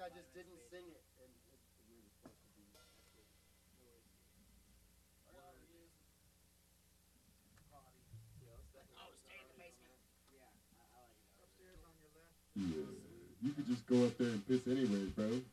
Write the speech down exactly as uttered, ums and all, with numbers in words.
I just didn't sing it, and it, we were supposed to be. Yeah, you could just go up there and piss anyways, bro.